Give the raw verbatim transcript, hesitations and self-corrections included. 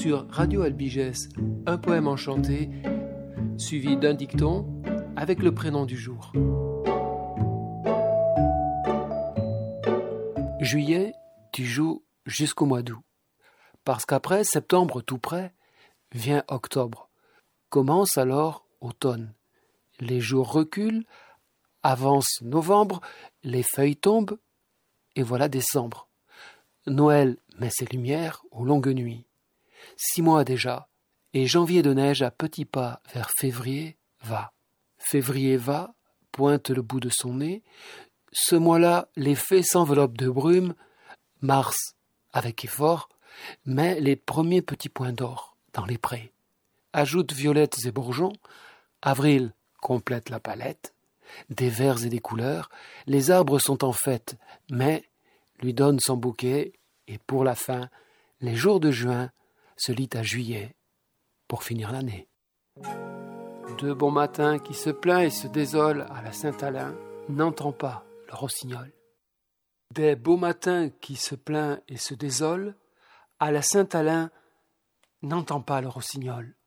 sur Radio Albiges, un poème enchanté, suivi d'un dicton avec le prénom du jour. Juillet, tu joues jusqu'au mois d'août, parce qu'après septembre tout près, vient octobre. Commence alors automne. Les jours reculent, avance novembre, les feuilles tombent, et voilà décembre. Noël met ses lumières aux longues nuits. Six mois déjà, et janvier de neige à petits pas vers février va. Février va, pointe le bout de son nez. Ce mois-là, les fées s'enveloppent de brume. Mars, avec effort, met les premiers petits points d'or dans les prés. Ajoute violettes et bourgeons. Avril complète la palette. Des vers et des couleurs. Les arbres sont en fête, mai lui donne son bouquet. Et pour la fin, les jours de juin se lient à juillet pour finir l'année. De bon matin qui se plaint et se désole à la Saint-Alain n'entend pas le rossignol. Des beaux matins qui se plaint et se désole à la Saint-Alain n'entend pas le rossignol.